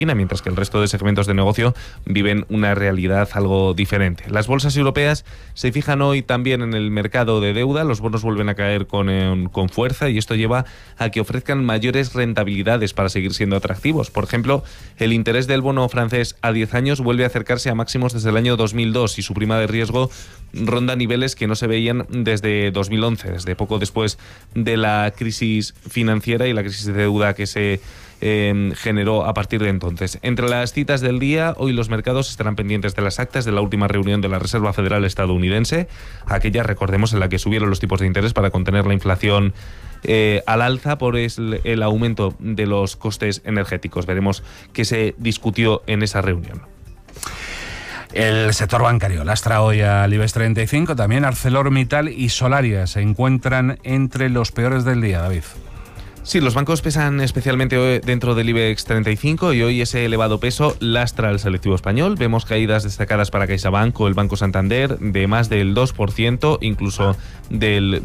mientras que el resto de segmentos de negocio viven una realidad algo diferente. Las bolsas europeas se fijan hoy también en el mercado de deuda, los bonos vuelven a caer con fuerza y esto lleva a que ofrezcan mayores rentabilidades para seguir siendo atractivos. Por ejemplo, el interés del bono francés a 10 años vuelve a acercarse a máximos desde el año 2002 y su prima de riesgo ronda niveles que no se veían desde 2011, desde poco después de la crisis financiera y la crisis de deuda que se generó a partir de entonces. Entre las citas del día, hoy los mercados estarán pendientes de las actas de la última reunión de la Reserva Federal estadounidense, aquella, recordemos, en la que subieron los tipos de interés para contener la inflación al alza por el aumento de los costes energéticos. Veremos qué se discutió en esa reunión. El sector bancario lastra hoy al IBEX 35, también ArcelorMittal y Solaria se encuentran entre los peores del día, David. Sí, los bancos pesan especialmente hoy dentro del IBEX 35 y hoy ese elevado peso lastra al selectivo español. Vemos caídas destacadas para CaixaBank o el Banco Santander de más del 2%, incluso del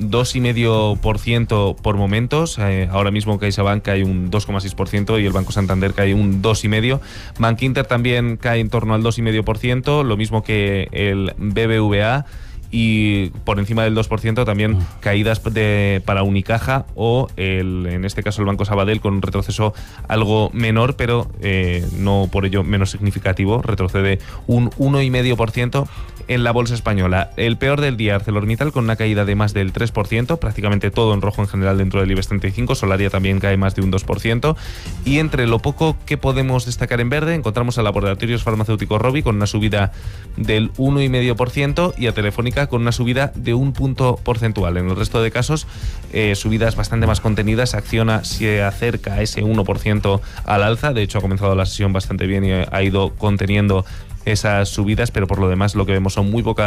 2,5% por momentos. Ahora mismo CaixaBank cae un 2,6% y el Banco Santander cae un 2,5%. Bankinter también cae en torno al 2,5%, lo mismo que el BBVA. Y por encima del 2% también caídas para Unicaja o en este caso el Banco Sabadell con un retroceso algo menor, pero no por ello menos significativo, retrocede un 1,5% en la bolsa española. El peor del día, ArcelorMittal, con una caída de más del 3%, prácticamente todo en rojo en general dentro del IBEX 35, Solaria también cae más de un 2%, y entre lo poco que podemos destacar en verde, encontramos a Laboratorios Farmacéuticos Rovi con una subida del 1,5% y a Telefónica con una subida de 1 punto porcentual. En el resto de casos, subidas bastante más contenidas. Acciona se acerca a ese 1% al alza, de hecho ha comenzado la sesión bastante bien y ha ido conteniendo esas subidas, pero por lo demás lo que vemos son muy poco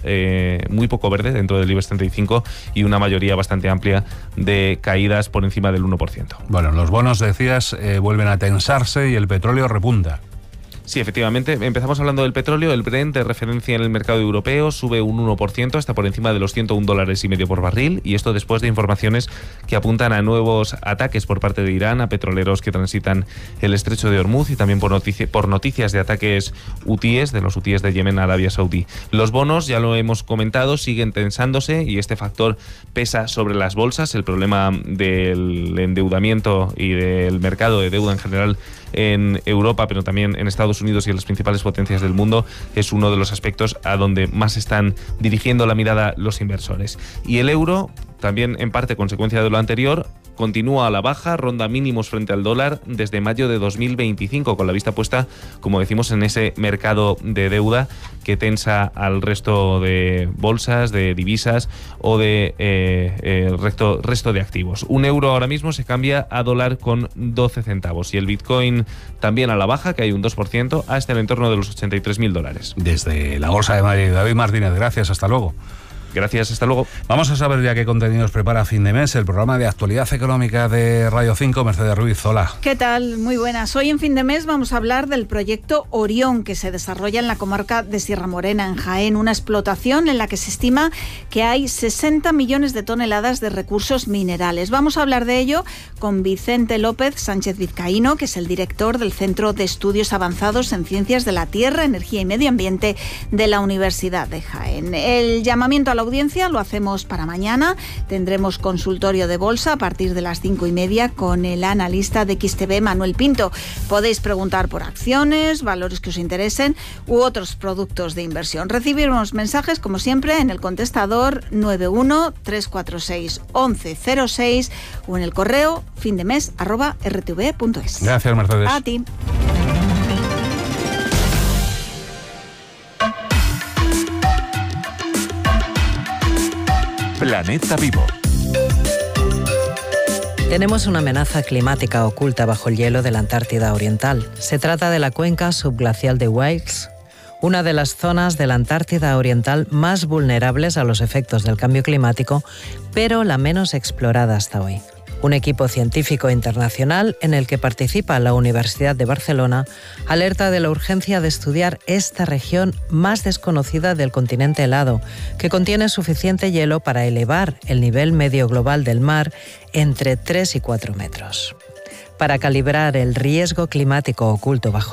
verde dentro del IBEX 35 y una mayoría bastante amplia de caídas por encima del 1%. Bueno, los bonos, decías, vuelven a tensarse y el petróleo repunta. Sí, efectivamente. Empezamos hablando del petróleo. El Brent, de referencia en el mercado europeo, sube un 1%, hasta por encima de los $101,5 por barril, y esto después de informaciones que apuntan a nuevos ataques por parte de Irán a petroleros que transitan el estrecho de Hormuz y también por noticias de ataques hutíes, de los hutíes de Yemen a Arabia Saudí. Los bonos, ya lo hemos comentado, siguen tensándose y este factor pesa sobre las bolsas. El problema del endeudamiento y del mercado de deuda en general en Europa, pero también en Estados Unidos y en las principales potencias del mundo, es uno de los aspectos a donde más están dirigiendo la mirada los inversores. Y el euro, también en parte consecuencia de lo anterior, continúa a la baja, ronda mínimos frente al dólar desde mayo de 2025, con la vista puesta, como decimos, en ese mercado de deuda que tensa al resto de bolsas, de divisas o de resto de activos. Un euro ahora mismo se cambia a dólar con 12 centavos y el Bitcoin también a la baja, que hay un 2%, hasta el entorno de los $83.000. Desde la Bolsa de Madrid, David Martínez, gracias, hasta luego. Gracias, hasta luego. Vamos a saber ya qué contenidos prepara Fin de Mes, el programa de actualidad económica de Radio 5. Mercedes Ruiz, hola. ¿Qué tal? Muy buenas. Hoy en Fin de Mes vamos a hablar del proyecto Orión, que se desarrolla en la comarca de Sierra Morena, en Jaén, una explotación en la que se estima que hay 60 millones de toneladas de recursos minerales. Vamos a hablar de ello con Vicente López Sánchez Vizcaíno, que es el director del Centro de Estudios Avanzados en Ciencias de la Tierra, Energía y Medio Ambiente de la Universidad de Jaén. El llamamiento a la audiencia lo hacemos para mañana. Tendremos consultorio de bolsa a partir de las 5:30 con el analista de XTB, Manuel Pinto. Podéis preguntar por acciones, valores que os interesen u otros productos de inversión. Recibiremos mensajes, como siempre, en el contestador 91-346-1106 o en el correo findemes@rtv.es. Gracias, Mercedes. A ti. Planeta Vivo. Tenemos una amenaza climática oculta bajo el hielo de la Antártida Oriental. Se trata de la cuenca subglacial de Wilkes, una de las zonas de la Antártida Oriental más vulnerables a los efectos del cambio climático, pero la menos explorada hasta hoy. Un equipo científico internacional en el que participa la Universidad de Barcelona alerta de la urgencia de estudiar esta región más desconocida del continente helado, que contiene suficiente hielo para elevar el nivel medio global del mar entre 3 y 4 metros. para calibrar el riesgo climático oculto bajo